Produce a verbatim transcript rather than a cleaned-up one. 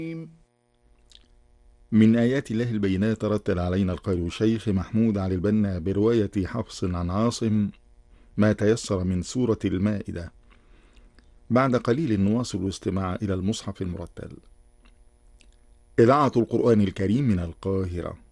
من آيات الله البينات رتل علينا القارئ الشيخ محمود علي البنا برواية حفص عن عاصم ما تيسر من سورة المائدة. بعد قليل نواصل الاستماع إلى المصحف المرتل. إذاعة القرآن الكريم من القاهرة.